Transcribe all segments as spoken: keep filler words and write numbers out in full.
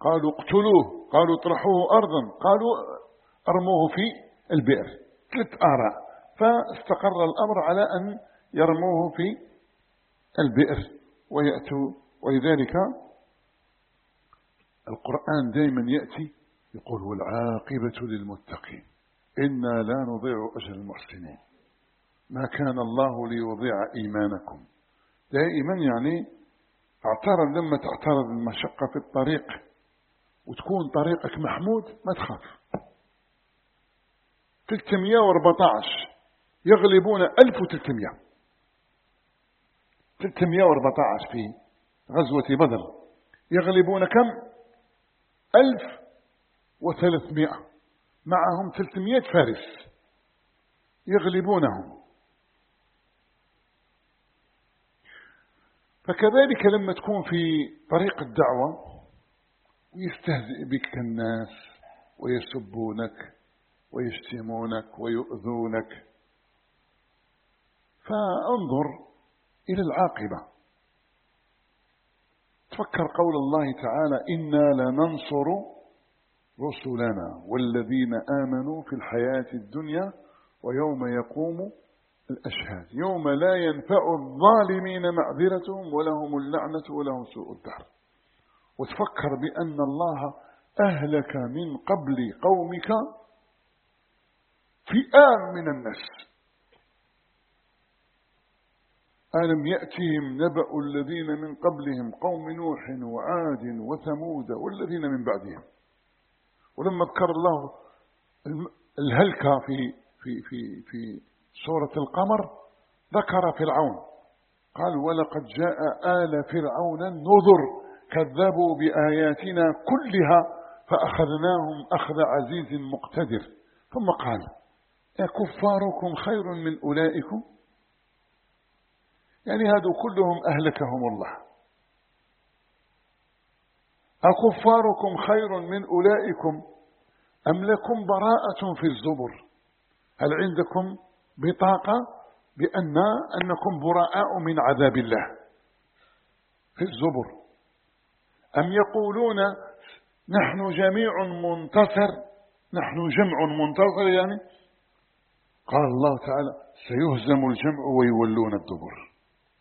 قالوا اقتلوه، قالوا اطرحوه أرضا، قالوا ارموه في البئر. ثلاث آراء، فاستقر الأمر على أن يرموه في البئر ويأتوا. ولذلك القرآن دائما يأتي يقول والعاقبة للمتقين إنا لا نضيع أجر المحسنين. ما كان الله ليضيع إيمانكم. دائما يعني اعترض لما تعترض المشقة في الطريق وتكون طريقك محمود ما تخاف. ثلاثمئة وأربعة عشر يغلبون ألف وثلاثمئة ثلاثمئة وأربعة عشر في غزوة بدر يغلبون كم؟ ألف وثلاثمئة، معهم ثلاثمئة فارس يغلبونهم. فكذلك لما تكون في طريق الدعوة ويستهزئ بك الناس ويسبونك ويشتمونك ويؤذونك، فانظر إلى العاقبة. تفكر قول الله تعالى إنا لننصر رسلنا والذين آمنوا في الحياة الدنيا ويوم يقوم الأشهاد يوم لا ينفع الظالمين معذرتهم ولهم اللعنة ولهم سوء الدار. وتفكر بأن الله أهلك من قبل قومك فئام من الناس. ألم يأتهم نبأ الذين من قبلهم قوم نوح وعاد وثمود والذين من بعدهم. ولما ذكر الله الهلكة في في في في سورة القمر ذكر فرعون، قال ولقد جاء آل فرعون النذر كذبوا بآياتنا كلها فأخذناهم أخذ عزيز مقتدر. ثم قال أكفاركم خير من أولئكم؟ يعني هذو كلهم أهلكهم الله. أكفاركم خير من أولئكم أم لكم براءة في الزبر؟ هل عندكم بطاقة بأن أنكم براء من عذاب الله في الزبر؟ أم يقولون نحن جميع منتصر، نحن جمع منتصر، يعني قال الله تعالى سيهزم الجمع ويولون الدبر.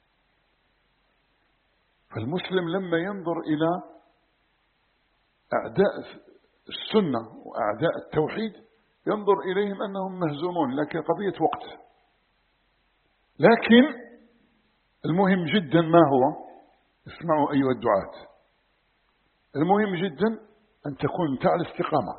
فالمسلم لما ينظر إلى أعداء السنة وأعداء التوحيد ينظر إليهم أنهم مهزومون، لكن قضية وقت. لكن المهم جدا ما هو؟ اسمعوا أيها الدعاة، المهم جدا أن تكون أنت على الاستقامة.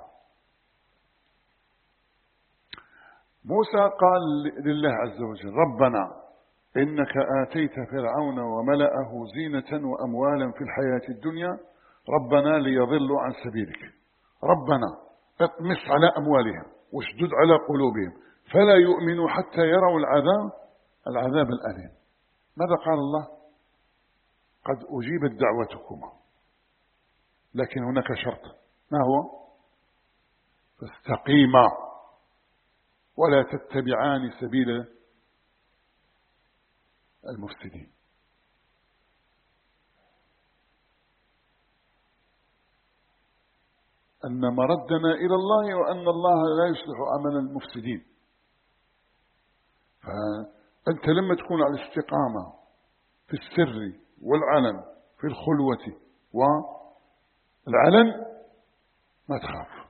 موسى قال لله عز وجل ربنا إنك آتيت فرعون وملأه زينة وأموالا في الحياة الدنيا ربنا ليضلوا عن سبيلك ربنا اطمس على أموالهم واشدد على قلوبهم فلا يؤمنوا حتى يروا العذاب العذاب الأليم. ماذا قال الله؟ قد أجيبت دعوتكما لكن هناك شرط، ما هو؟ فاستقيما ولا تتبعان سبيل المفسدين. أن مردنا إلى الله وأن الله لا يصلح عمل المفسدين. فأنت لما تكون على الاستقامة في السر والعلن، في الخلوة والعلن، ما تخاف،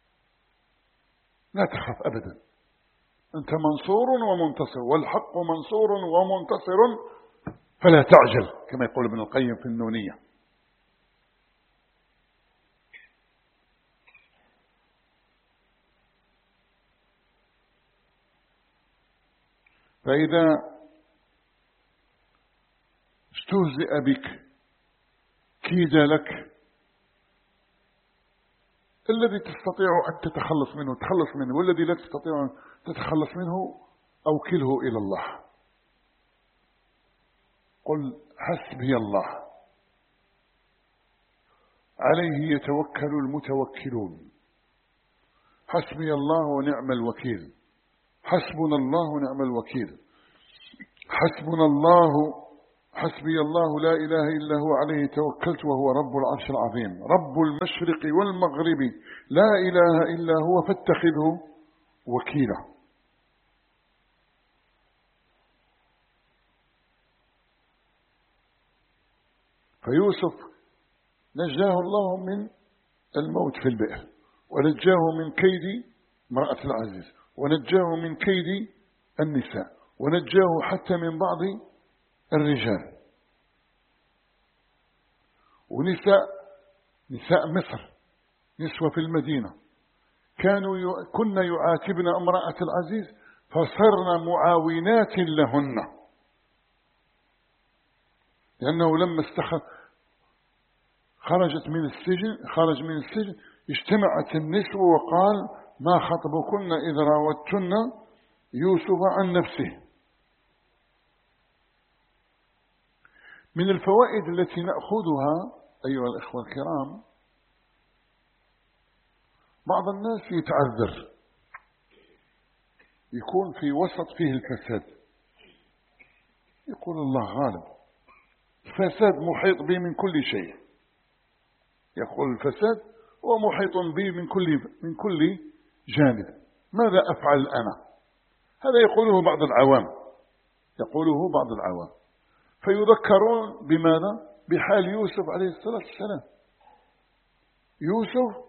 لا تخاف أبدا. أنت منصور ومنتصر، والحق منصور ومنتصر فلا تعجل، كما يقول ابن القيم في النونية. فإذا استهزئ بك كيد لك الذي تستطيع أن تتخلص منه تخلص منه، والذي لا تستطيع أن تتخلص منه أوكله إلى الله. قل حسبي الله عليه يتوكل المتوكلون. حسبي الله ونعم الوكيل، حسبنا الله ونعم الوكيل، حسبنا الله حسبي الله لا إله إلا هو عليه توكلت وهو رب العرش العظيم، رب المشرق والمغرب لا إله إلا هو فاتخذه وكيلا. فيوسف نجاه الله من الموت في البئر، ونجاه من كيد امرأة العزيز، ونجاه من كيد النساء، ونجاه حتى من بعض الرجال ونساء نساء مصر، نسوة في المدينة كانوا ي... كن يعاتبن امرأة العزيز فصرن معاونات لهن، لأنه لما استخ... خرجت من السجن خرج من السجن اجتمعت النسوة وقال ما خطبكن إذ راوتن يوسف عن نفسه. من الفوائد التي نأخذها أيها الإخوة الكرام، بعض الناس يتعذر، يكون في وسط فيه الفساد، يقول الله غالب، الفساد محيط به من كل شيء، يقول الفساد هو محيط به من كل من كل جانب، ماذا أفعل أنا؟ هذا يقوله بعض العوام، يقوله بعض العوام فيذكرون بماذا؟ بحال يوسف عليه الصلاة والسلام. يوسف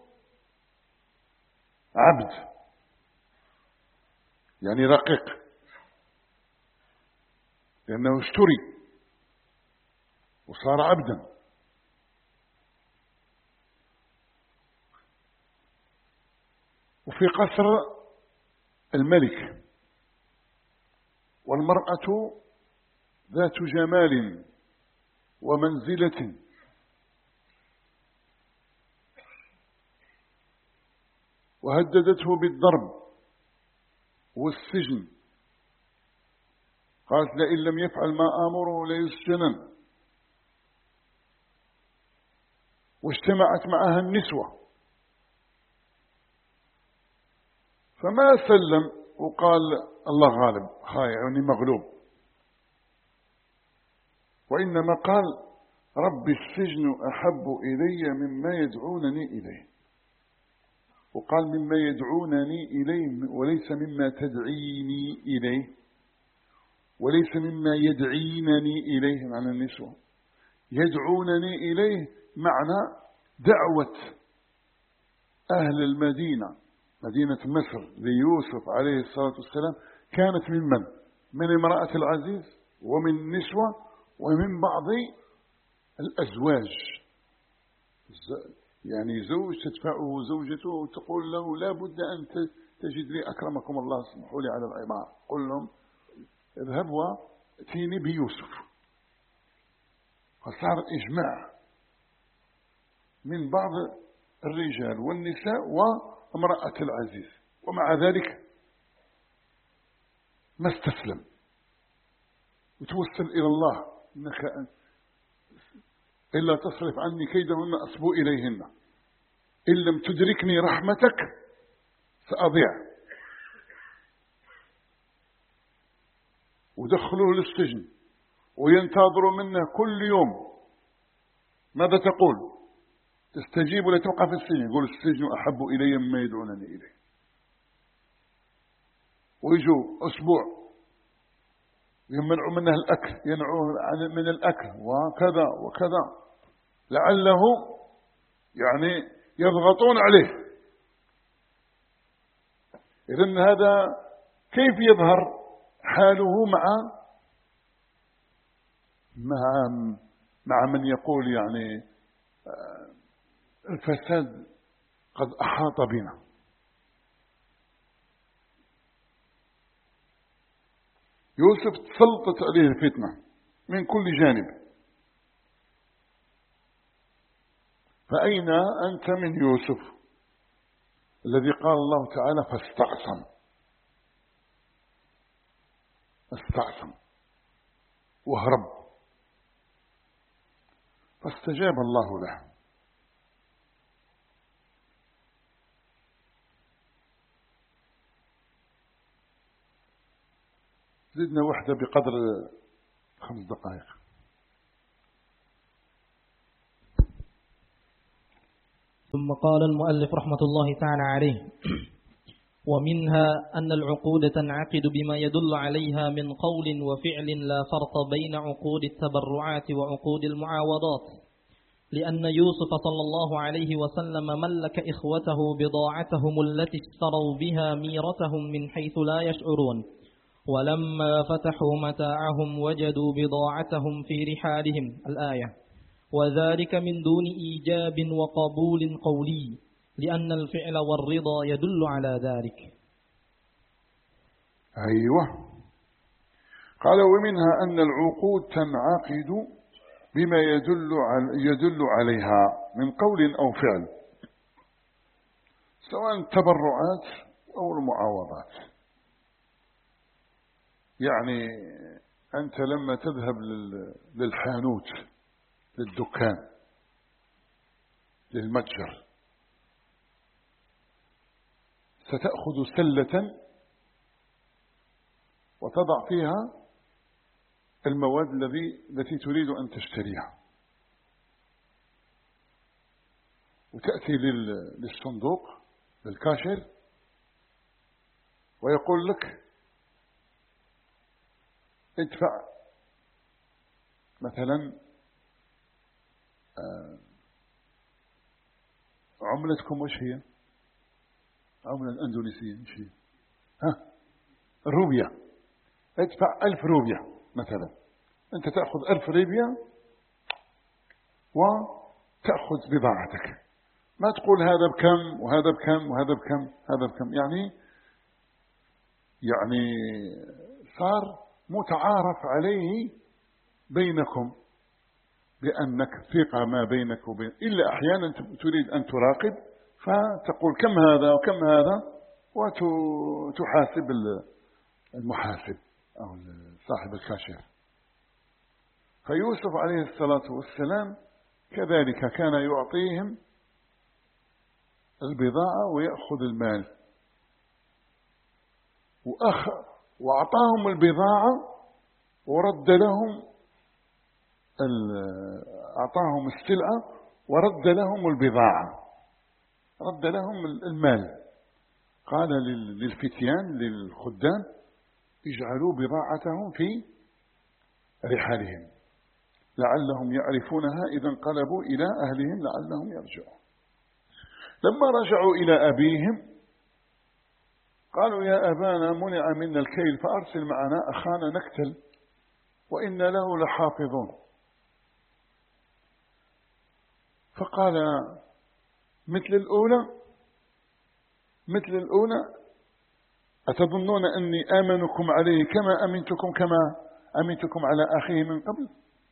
عبد، يعني رقيق، لأنه اشتري وصار عبدا، وفي قصر الملك، والمرأة ذات جمال ومنزلة، وهددته بالضرب والسجن، قالت لئن لم يفعل ما آمره ليسجنن، واجتمعت معها النسوة، فما سلم وقال الله غالب يعني مغلوب، وإنما قال رب السجن أحب إلي مما يدعونني إليه، وقال مما يدعونني إليه وليس مما تدعيني إليه، وليس مما يدعينني إليه، معنى النسوة يدعونني إليه معنى دعوة أهل المدينة، مدينة مصر ليوسف عليه الصلاة والسلام كانت من من؟ من امرأة العزيز ومن النسوة ومن بعض الأزواج، يعني زوج تدفعه زوجته وتقول له لا بد أن تجد لي أكرمكم الله اسمحوا لي على العبارة، قل لهم اذهب واتيني بيوسف، فصار إجماع من بعض الرجال والنساء وامرأة العزيز، ومع ذلك ما استسلم وتوسل إلى الله إنك إلا تصرف عني كيدهن أصبو إليهن إن لم تدركني رحمتك سأضيع. ودخلوه للسجن وينتظروا منه كل يوم، ماذا تقول؟ تستجيب ولا تبقى في السجن؟ يقول السجن أحب إلي مما يدعونني إليه. ويجوا أسبوع يمنعوا منه الأكل، ينعوه من الأكل وكذا وكذا، لعله يعني يضغطون عليه. إذن هذا كيف يظهر حاله مع مع مع من يقول يعني الفساد قد أحاط بنا. يوسف تسلطت عليه الفتنة من كل جانب، فأين أنت من يوسف الذي قال الله تعالى فاستعصم، استعصم وهرب، فاستجاب الله له. زدنا وحدة بقدر خمس دقائق. ثم قال المؤلف رحمة الله تعالى عليه: ومنها أن العقود تنعقد بما يدل عليها من قول وفعل، لا فرق بين عقود التبرعات وعقود المعاوضات، لأن يوسف صلى الله عليه وسلم ملك إخوته بضاعتهم التي اشتروا بها ميرتهم من حيث لا يشعرون، ولما فتحوا متاعهم وجدوا بضاعتهم في رحالهم الآية، وذلك من دون إيجاب وقبول قولي، لأن الفعل والرضا يدل على ذلك. أيوة. قال: ومنها أن العقود تنعقد بما يدل يدل عليها من قول أو فعل، سواء التبرعات أو المعاوضات. يعني أنت لما تذهب للحانوت، للدكان، للمتجر، ستأخذ سلة وتضع فيها المواد الذي التي تريد أن تشتريها، وتأتي للصندوق، للكاشير، ويقول لك: ادفع مثلا عملتكم وش هي؟ عملة الأندونيسية وش هي؟ ها؟ الروبيا. ادفع ألف روبيا مثلا. أنت تأخذ ألف روبيا وتأخذ بضاعتك، ما تقول هذا بكم وهذا بكم وهذا بكم هذا بكم. يعني يعني صار متعارف عليه بينكم، لأنك ثقة ما بينك وبين. إلا أحيانا تريد أن تراقب فتقول كم هذا وكم هذا، وتحاسب المحاسب أو صاحب الكاشير. فيوسف عليه الصلاة والسلام كذلك كان يعطيهم البضاعة ويأخذ المال، وأخ وأعطاهم البضاعة ورد لهم أعطاهم السلعة ورد لهم البضاعة، رد لهم المال. قال للفتيان للخدام: اجعلوا بضاعتهم في رحالهم لعلهم يعرفونها إذا انقلبوا إلى أهلهم لعلهم يرجعون. لما رجعوا إلى أبيهم قالوا: يا أبانا منع منا الكيل فأرسل معنا أخانا نكتل وإنا له لحافظون. فقال: مثل الأولى مثل الأولى أتظنون أني آمنكم عليه كما أمنتكم كما أمنتكم على أخيه من قبل؟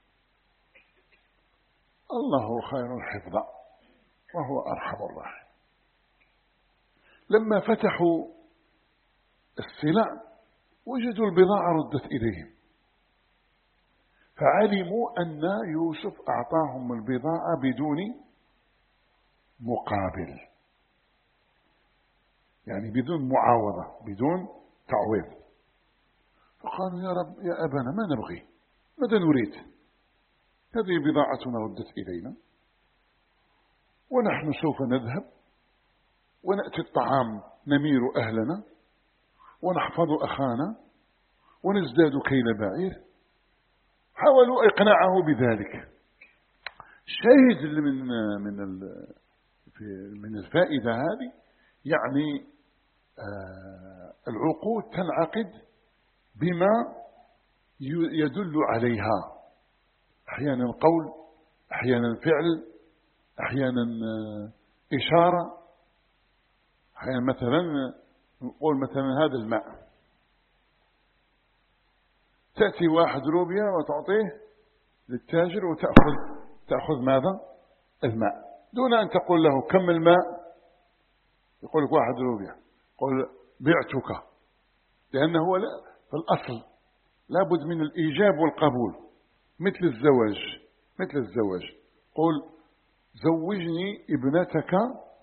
الله خير حفظا وهو أرحم الراحمين. لما فتحوا السلع وجدوا البضاعة ردت إليهم، فعلموا أن يوسف أعطاهم البضاعة بدون مقابل، يعني بدون معاوضة، بدون تعويض. فقالوا: يا رب يا أبانا ما نبغي، ماذا نريد؟ هذه بضاعتنا ردت إلينا، ونحن سوف نذهب ونأتي الطعام نمير أهلنا ونحفظ أخانا ونزداد كيل بعير. حاولوا إقناعه بذلك. الشاهد من من من الفائدة هذه يعني آه العقود تنعقد بما يدل عليها، أحيانا قول، أحيانا فعل، أحيانا آه إشارة. أحيانا مثلا نقول مثلا هذا الماء، تأتي واحد روبيا وتعطيه للتاجر وتأخذ تأخذ ماذا؟ الماء، دون أن تقول له كم الماء. يقول لك واحد روبيا، قل بعتك، لأنه لا في الأصل لابد من الإيجاب والقبول، مثل الزواج مثل الزواج قل زوجني ابنتك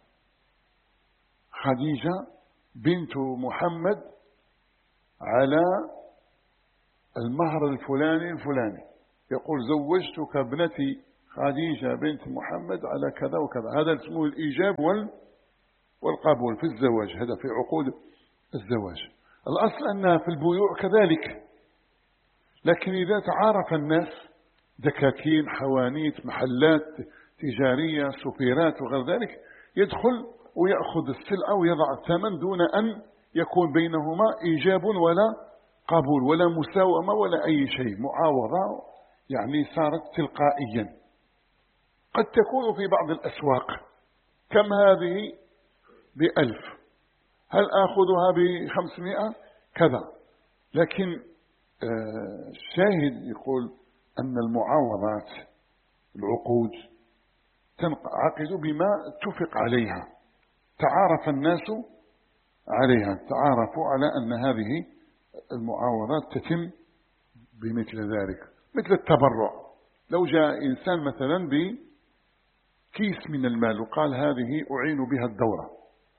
خديجة بنت محمد على المهر الفلاني الفلاني. يقول زوجتك ابنتي خديجة بنت محمد على كذا وكذا. هذا اسمه الإيجاب وال والقبول في الزواج، هذا في عقود الزواج. الأصل أنها في البيوع كذلك، لكن إذا تعارف الناس دكاكين، حوانيت، محلات تجارية، سوبيرات وغير ذلك، يدخل ويأخذ السلعة ويضع الثمن دون أن يكون بينهما إيجاب ولا قبول ولا مساومة ولا أي شيء، معاوضة يعني صارت تلقائيا. قد تكون في بعض الأسواق كم هذه بألف، هل آخذها بخمسمائة كذا، لكن الشاهد يقول أن المعاوضات العقود تنعقد بما اتفق عليها، تعارف الناس عليها، تعارفوا على أن هذه المعاوضات تتم بمثل ذلك. مثل التبرع، لو جاء إنسان مثلا بكيس من المال وقال هذه أعين بها الدورة،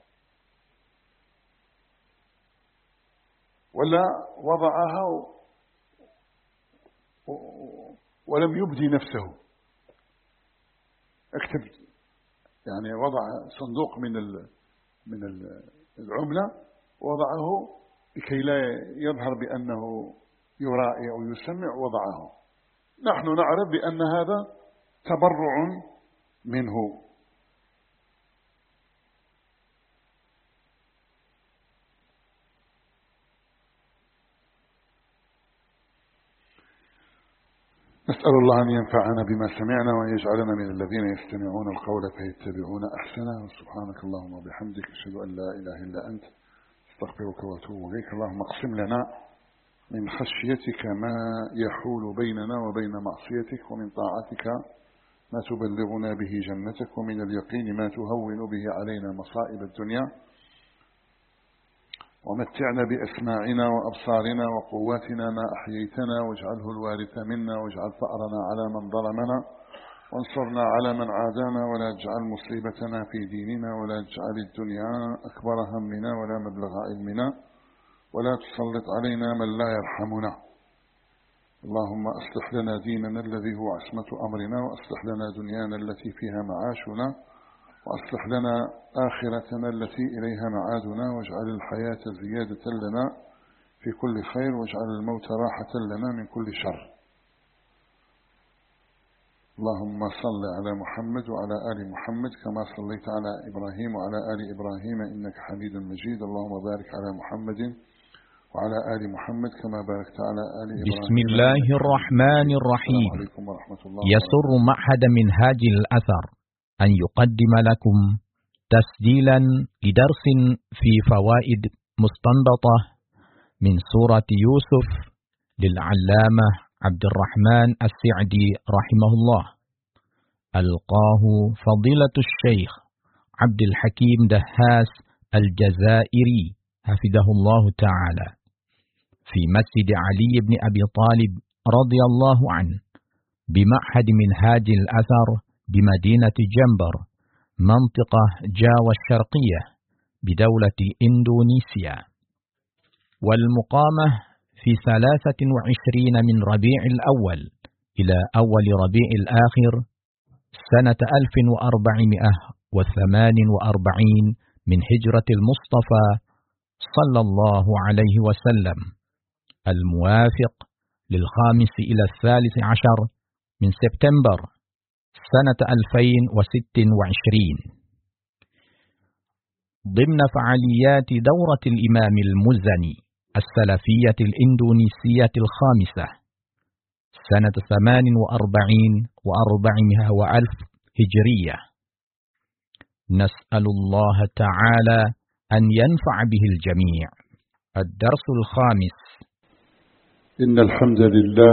ولا وضعها ولم يبدي نفسه، اكتب يعني وضع صندوق من من العملة وضعه لكي لا يظهر بأنه يرائي أو يسمع، وضعه. نحن نعرف بأن هذا تبرع منه. نسأل الله أن ينفعنا بما سمعنا وأن يجعلنا من الذين يستمعون القول فيتبعون أحسنه. سبحانك اللهم وبحمدك، أشهد أن لا إله إلا أنت، استغفرك وأتوب إليك. اللهم اقسم لنا من خشيتك ما يحول بيننا وبين معصيتك، ومن طاعتك ما تبلغنا به جنتك، ومن اليقين ما تهون به علينا مصائب الدنيا، ومتعنا بأسماعنا وأبصارنا وقواتنا ما أحييتنا، واجعله الوارث منا، واجعل ثأرنا على من ظلمنا، وانصرنا على من عادانا، ولا تجعل مصيبتنا في ديننا، ولا تجعل الدنيا أكبر همنا ولا مبلغ علمنا، ولا تسلط علينا من لا يرحمنا. اللهم أصلح لنا ديننا الذي هو عصمة أمرنا، وأصلح لنا دنيانا التي فيها معاشنا، وأصلح لنا آخرتنا التي إليها معادنا، واجعل الحياة زيادة لنا في كل خير، واجعل الموت راحة لنا من كل شر. اللهم صل على محمد وعلى آل محمد كما صليت على إبراهيم وعلى آل إبراهيم إنك حميد مجيد. اللهم بارك على محمد وعلى آل محمد كما باركت على آل إبراهيم. بسم الله الرحمن الرحيم. يسر معهد منهاج الأثر أن يقدم لكم تسجيلا لدرس في فوائد مستنبطة من سورة يوسف للعلامة عبد الرحمن السعدي رحمه الله، ألقاه فضيلة الشيخ عبد الحكيم دهاس الجزائري حفظه الله تعالى في مسجد علي بن أبي طالب رضي الله عنه بمعهد منهاج الأثر بمدينة جنبر منطقة جاوة الشرقية بدولة إندونيسيا، والمقامة في ثلاثة وعشرين من ربيع الأول إلى أول ربيع الآخر سنة ألف وأربعمائة وثمان وأربعين من هجرة المصطفى صلى الله عليه وسلم، الموافق للخامس إلى الثالث عشر من سبتمبر سنة ألفين وست وعشرين، ضمن فعاليات دورة الإمام المزني السلفية الإندونيسية الخامسة سنة ثمان وأربعين وأربعمائة وألف هجرية. نسأل الله تعالى أن ينفع به الجميع. الدرس الخامس. إن الحمد لله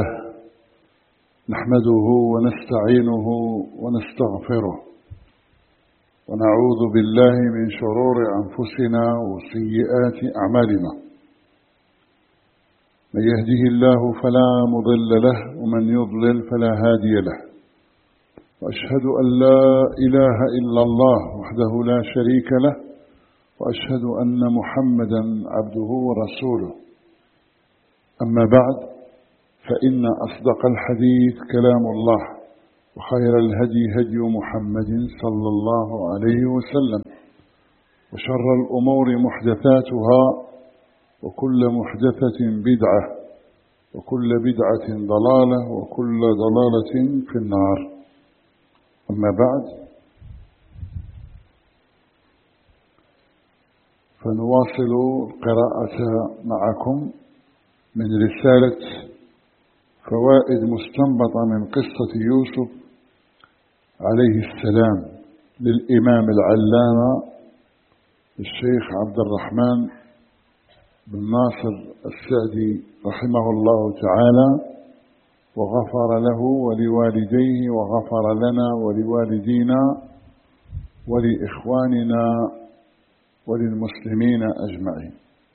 نحمده ونستعينه ونستغفره، ونعوذ بالله من شرور أنفسنا وسيئات أعمالنا. من يهده الله فلا مضل له، ومن يضلل فلا هادي له. وأشهد أن لا إله إلا الله وحده لا شريك له، وأشهد أن محمدا عبده ورسوله. أما بعد، فإن أصدق الحديث كلام الله، وخير الهدي هدي محمد صلى الله عليه وسلم، وشر الأمور محدثاتها، وكل محدثة بدعة، وكل بدعة ضلالة، وكل ضلالة في النار. أما بعد، فنواصل القراءة معكم من رسالة فوائد مستنبطة من قصة يوسف عليه السلام للإمام العلامة الشيخ عبد الرحمن بن ناصر السعدي رحمه الله تعالى، وغفر له ولوالديه، وغفر لنا ولوالدينا ولإخواننا وللمسلمين أجمعين.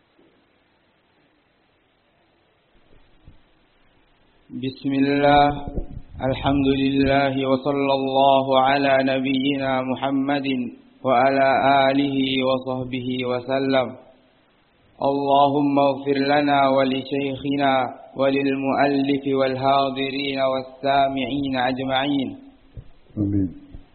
بسم الله، الحمد لله، وصلى الله على نبينا محمد وعلى آله وصحبه وسلم. اللهم اغفر لنا ولشيخنا وللمؤلف والحاضرين والسامعين أجمعين. آمين.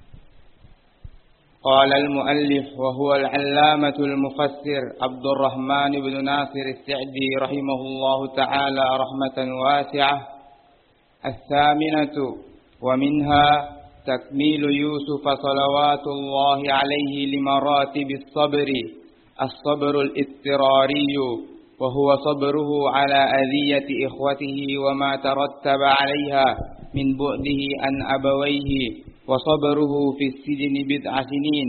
قال المؤلف وهو العلامة المفسر عبد الرحمن بن ناصر السعدي رحمه الله تعالى رحمة واسعة: الثامنة ومنها تكميل يوسف صلوات الله عليه لمراتب الصبر: الصبر الاضطراري، وهو صبره على أذية إخوته وما ترتب عليها من بعده عن أبويه، وصبره في السجن بضع سنين.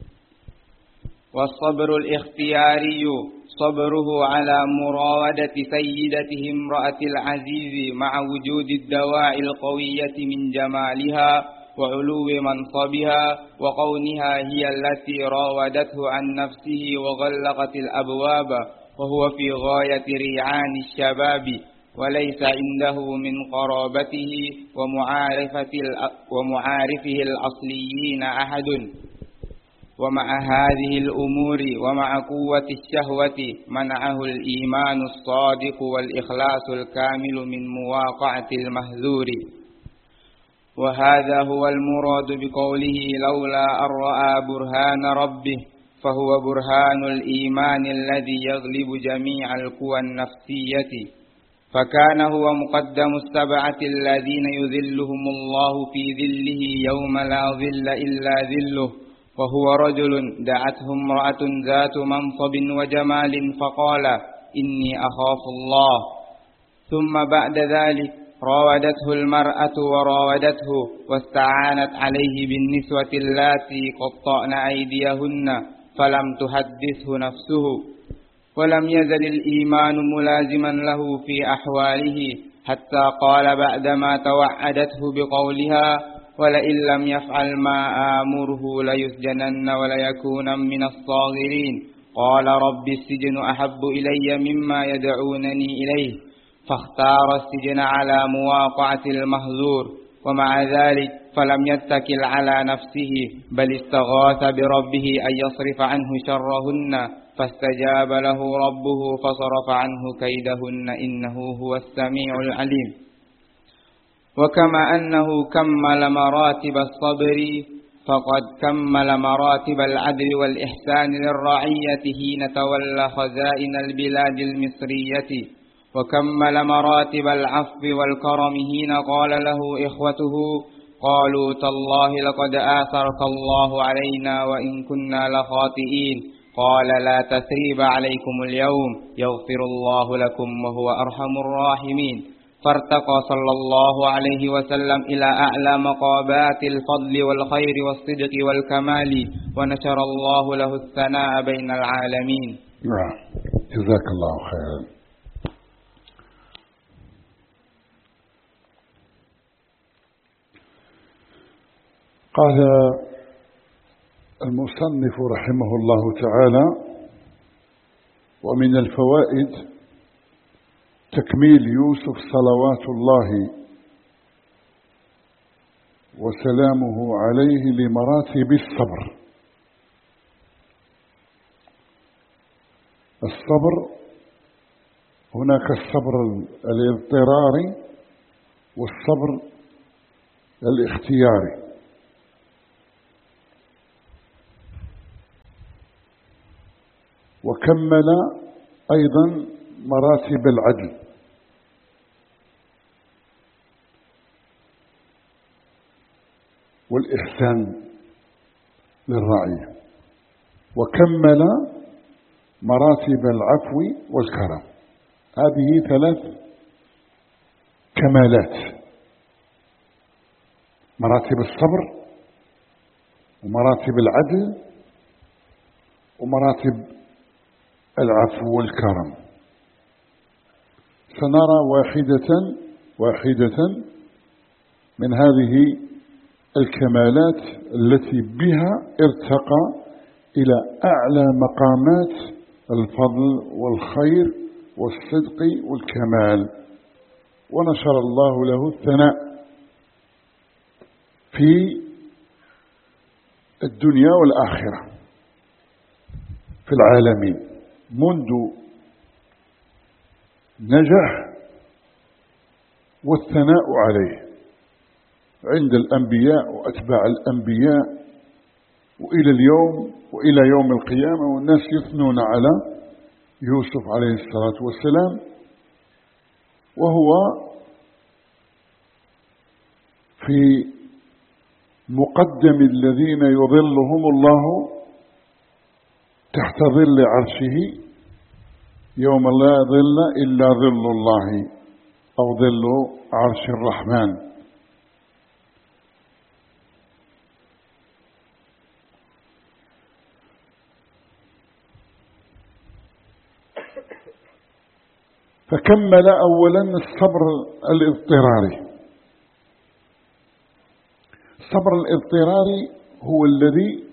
والصبر الاختياري صبره على مراودة سيدته امرأة العزيز مع وجود الدواعي القوية من جمالها وعلو منصبها وكونها هي التي راودته عن نفسه وغلقت الأبواب، وهو في غاية ريعان الشباب وليس عنده من قرابته ومعارفة ومعارفه الأصليين أحد. ومع هذه الأمور ومع قوة الشهوة منعه الإيمان الصادق والإخلاص الكامل من مواقعة المهذور. وهذا هو المراد بقوله: لولا أن رأى برهان ربه، فهو برهان الإيمان الذي يغلب جميع القوى النفسية. فكان هو مقدم السبعة الذين يذلهم الله في ذله يوم لا ظل إلا ذله، وهو رجل دعته امرأة ذات منصب وجمال فقال: إني أخاف الله. ثم بعد ذلك راودته المرأة وراودته واستعانت عليه بالنسوة اللاتي قطعن أيديهن، فلم تحدثه نفسه. ولم يزل الإيمان ملازما له في أحواله، حتى قال بعدما توعدته بقولها: ولئن لم يفعل ما آمره ليسجنن وليكون من الصاغرين. قال: رب السجن أحب إلي مما يدعونني إليه، فاختار السجن على مواقعة المهذور. ومع ذلك فلم يتكل على نفسه، بل استغاث بربه أن يصرف عنه شرهن، فاستجاب له ربه فصرف عنه كيدهن، إنه هو السميع العليم. وكما أنه كمل مراتب الصبر، فقد كمل مراتب العدل والإحسان للرعية حين تولى خزائن البلاد المصرية، وكمل مراتب العفو والكرم حين قال له إخوته: قالوا تالله لقد آثرك الله علينا وإن كنا لخاطئين. قال: لا تثريب عليكم اليوم، يغفر الله لكم وهو أرحم الراحمين. فارتقى صلى الله عليه وسلم إلى أعلى مقامات الفضل والخير والصدق والكمال، ونشر الله له الثناء بين العالمين. جزاك الله خيرا. قال المصنف رحمه الله تعالى: ومن الفوائد تكميل يوسف صلوات الله وسلامه عليه لمراتب الصبر. الصبر هناك الصبر الاضطراري والصبر الاختياري. وكمل أيضا مراتب العدل، والإحسان للرعية، وكمل مراتب العفو والكرم. هذه ثلاث كمالات: مراتب الصبر، ومراتب العدل، ومراتب العفو والكرم. سنرى واحدة واحدة من هذه الكمالات التي بها ارتقى إلى أعلى مقامات الفضل والخير والصدق والكمال، ونشر الله له الثناء في الدنيا والآخرة في العالمين، منذ نجح والثناء عليه عند الأنبياء وأتباع الأنبياء وإلى اليوم وإلى يوم القيامة، والناس يثنون على يوسف عليه الصلاة والسلام، وهو في مقدم الذين يظلهم الله تحت ظل عرشه يوم لا ظل إلا ظل الله أو ظل عرش الرحمن. فكمل أولا الصبر الاضطراري. الصبر الاضطراري هو الذي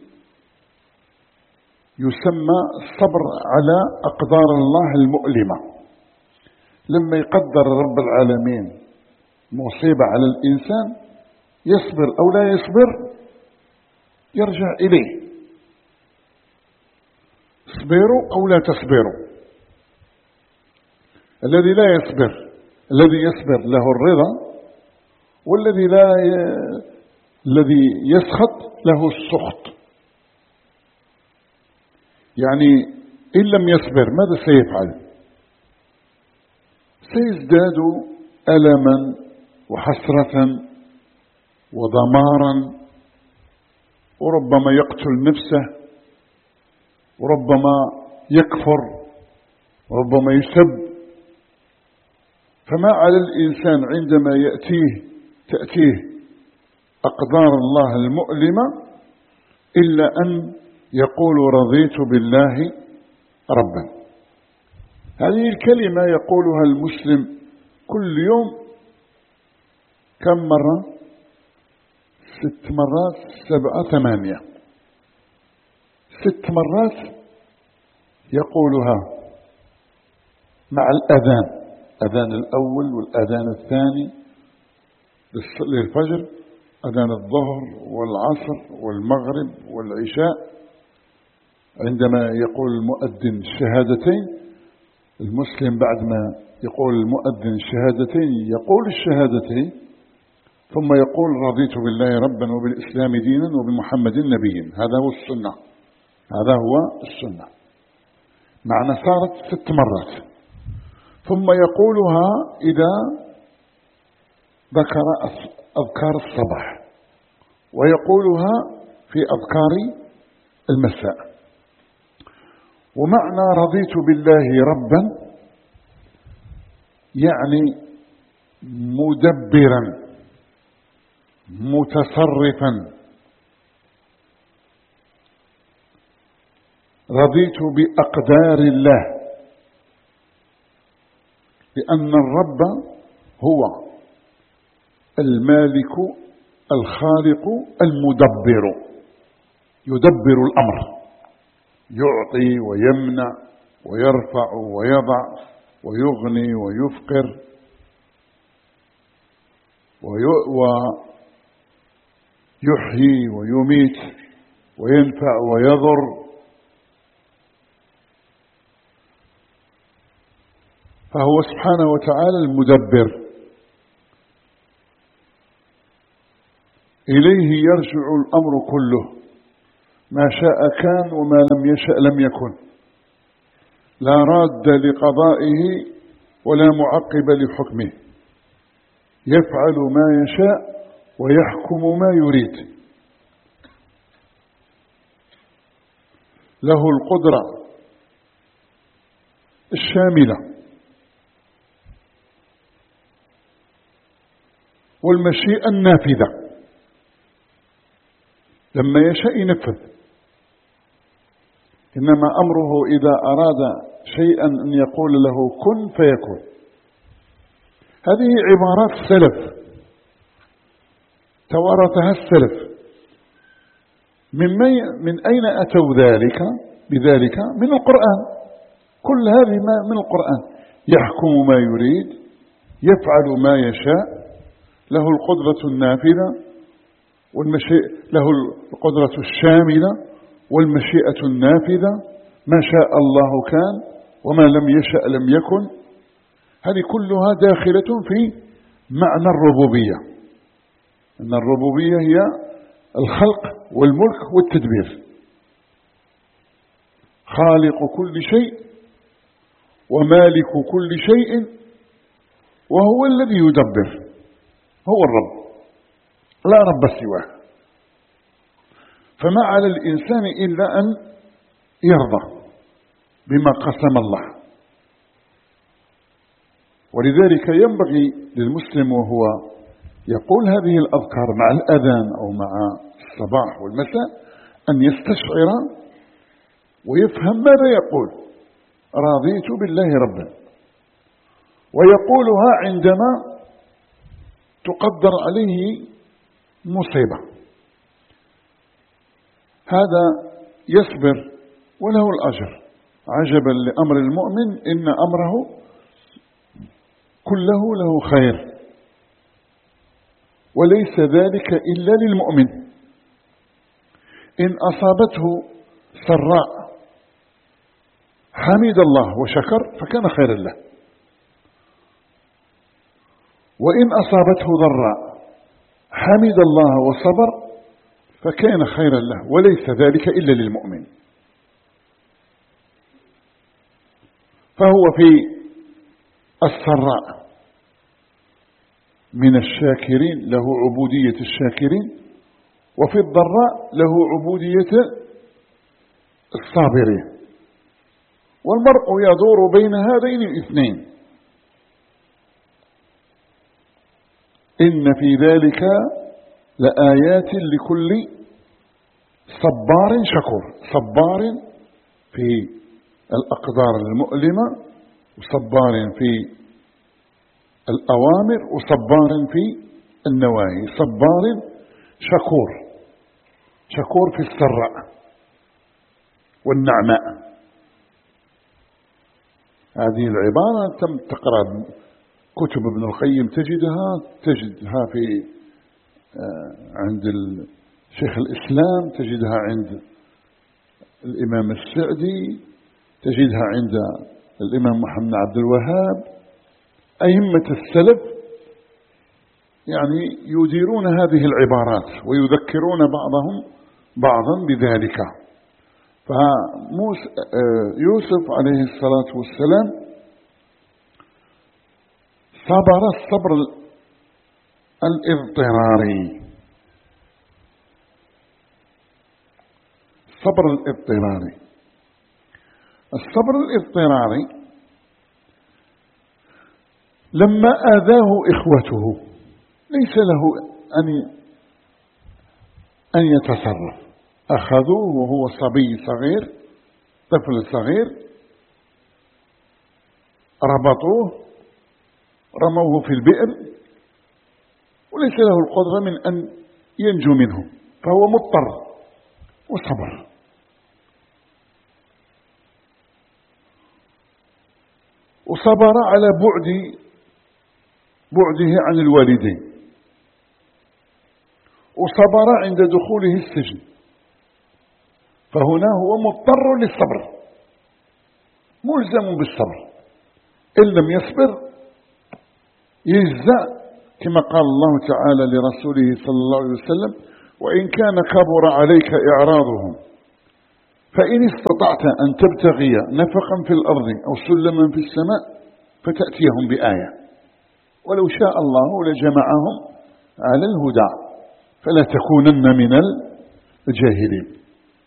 يسمى الصبر على أقدار الله المؤلمة. لما يقدر رب العالمين مصيبة على الإنسان يصبر أو لا يصبر يرجع إليه، اصبروا أو لا تصبروا. الذي لا يصبر، الذي يصبر له الرضا، والذي لا ي... الذي يسخط له السخط. يعني إن لم يصبر ماذا سيفعل؟ سيزداد ألما وحسرة ودمارا، وربما يقتل نفسه، وربما يكفر، وربما يسب. فما على الإنسان عندما يأتيه تأتيه أقدار الله المؤلمة إلا أن يقول رضيت بالله ربا. هذه الكلمة يقولها المسلم كل يوم كم مرة؟ ست مرات، سبعة، ثمانية، ست مرات يقولها مع الأذان، أذان الأول والأذان الثاني للفجر، أذان الظهر والعصر والمغرب والعشاء. عندما يقول المؤذن الشهادتين، المسلم بعد ما يقول المؤذن الشهادتين يقول الشهادتين ثم يقول رضيت بالله ربا وبالإسلام دينا وبمحمد نبيا. هذا هو السنة، هذا هو السنة. معنى صارت ست مرات. ثم يقولها إذا ذكر أذكار الصباح، ويقولها في أذكار المساء. ومعنى رضيت بالله ربا يعني مدبرا متصرفا. رضيت بأقدار الله، لأن الرب هو المالك الخالق المدبر، يدبر الأمر، يعطي ويمنع ويرفع ويضع ويغني ويفقر ويحيي ويميت وينفع ويضر. فهو سبحانه وتعالى المدبر. إليه يرجع الأمر كله، ما شاء كان وما لم يشأ لم يكن، لا راد لقضائه ولا معقب لحكمه، يفعل ما يشاء ويحكم ما يريد، له القدرة الشاملة والمشيئة النافذة، لما يشاء ينفذ. إنما أمره إذا أراد شيئا أن يقول له كن فيكون. هذه عبارات السلف توارثها السلف. من, من أين أتوا ذلك بذلك؟ من القرآن. كل هذه من القرآن. يحكم ما يريد، يفعل ما يشاء، له القدرة النافذة والمشيئة، له القدرة الشاملة والمشيئة النافذة، ما شاء الله كان وما لم يشأ لم يكن. هذه كلها داخلة في معنى الربوبية. أن الربوبية هي الخلق والملك والتدبير، خالق كل شيء ومالك كل شيء وهو الذي يدبر، هو الرب لا رب سواه. فما على الإنسان إلا أن يرضى بما قسم الله. ولذلك ينبغي للمسلم وهو يقول هذه الأذكار مع الأذان أو مع الصباح والمساء أن يستشعر ويفهم ماذا يقول. رضيت بالله ربا، ويقولها عندما تقدر عليه مصيبة. هذا يصبر وله الأجر. عجبا لأمر المؤمن إن أمره كله له خير، وليس ذلك إلا للمؤمن. إن أصابته سراء حمد الله وشكر فكان خيرا له، وإن أصابته ضراء حمد الله وصبر فكان خيرا له، وليس ذلك إلا للمؤمن. فهو في السراء من الشاكرين، له عبودية الشاكرين، وفي الضراء له عبودية الصابرين. والمرء يدور بين هذين الاثنين. إن في ذلك لآيات لكل صبار شكور. صبار في الأقدار المؤلمة، وصبار في الأوامر، وصبار في النواهي. صبار شكور، شكور في السراء والنعماء. هذه العبارة تم تقرأ كتب ابن القيم، تجدها تجدها في عند شيخ الإسلام، تجدها عند الإمام السعدي، تجدها عند الإمام محمد عبد الوهاب. أئمة السلف يعني يديرون هذه العبارات ويذكرون بعضهم بعضا بذلك. فيوسف عليه الصلاة والسلام صبر الصبر الاضطراري. الصبر الاضطراري الصبر الاضطراري لما آذاه إخوته ليس له أن أن يتصرف. أخذوه وهو صبي صغير، طفل صغير، ربطوه، رموه في البئر، وليس له القدرة من أن ينجو منه، فهو مضطر وصبر. وصبر على بعد بعده عن الوالدين، وصبر عند دخوله السجن. فهنا هو مضطر للصبر، ملزم بالصبر. إن لم يصبر يجزى كما قال الله تعالى لرسوله صلى الله عليه وسلم: وإن كان كبر عليك إعراضهم فإن استطعت أن تبتغي نفقا في الأرض أو سلما في السماء فتأتيهم بآية، ولو شاء الله لجمعهم على الهدى فلا تكونن من الجاهلين.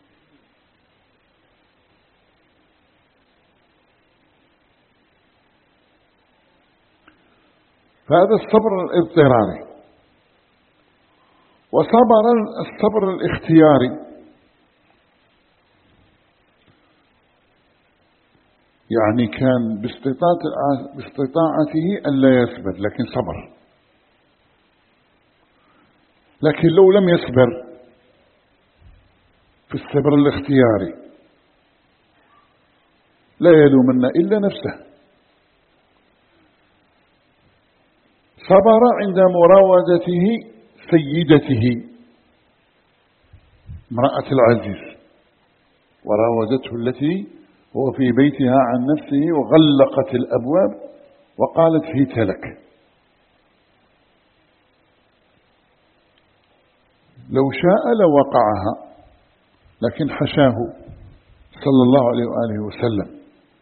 فهذا الصبر الاضطراري. وصبر الصبر الاختياري، يعني كان باستطاعته أن لا يصبر لكن صبر، لكن لو لم يصبر في الصبر الاختياري لا يلومن إلا نفسه. صبر عند مراودته سيدته امرأة العزيز، وراودته التي هو في بيتها عن نفسه وغلقت الأبواب وقالت: هيت لك. لو شاء لوقعها، لكن حشاه صلى الله عليه وآله وسلم،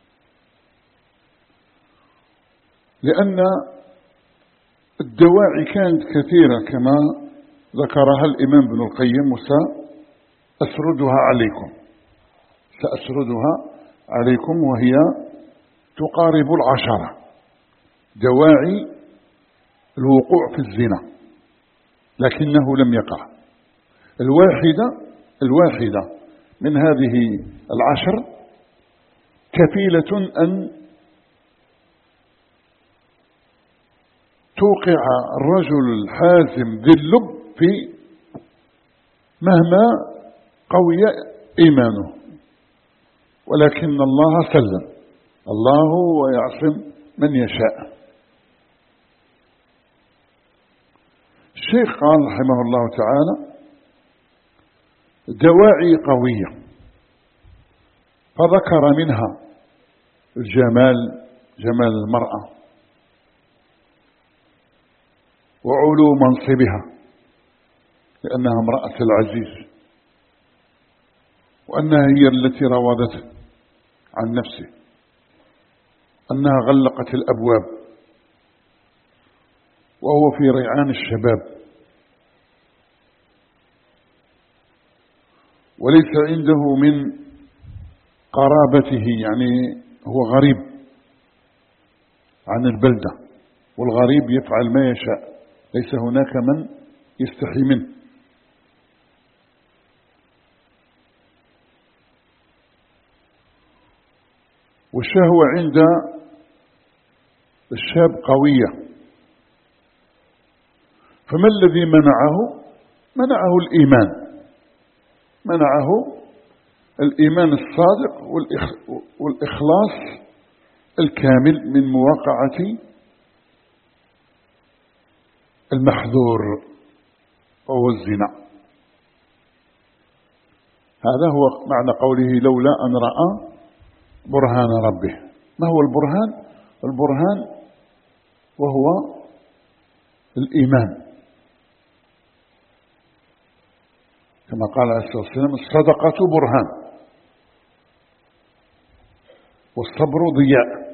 لأن الدواعي كانت كثيرة كما ذكرها الإمام ابن القيم، وسأسردها عليكم سأسردها عليكم وهي تقارب العشرة دواعي الوقوع في الزنا، لكنه لم يقع. الواحدة الواحدة من هذه العشر كفيلة أن توقع الرجل الحازم ذي اللب في مهما قوي إيمانه، ولكن الله سلم، الله ويعصم من يشاء. الشيخ قال رحمه الله تعالى: دواعي قوية، فذكر منها الجمال، جمال المرأة، وعلو منصبها لأنها امرأة العزيز، وأنها هي التي راودته عن نفسه، أنها غلقت الأبواب وهو في ريعان الشباب وليس عنده من قرابته، يعني هو غريب عن البلدة، والغريب يفعل ما يشاء، ليس هناك من يستحي منه. والشهوة عند الشاب قوية، فما الذي منعه؟ منعه الإيمان، منعه الإيمان الصادق والإخلاص الكامل من مواقعة المحذور وهو الزنا. هذا هو معنى قوله: لولا أن رأى برهان ربه. ما هو البرهان؟ البرهان وهو الإيمان، كما قال عليه الصلاة والسلام: الصدقة برهان والصبر ضياء.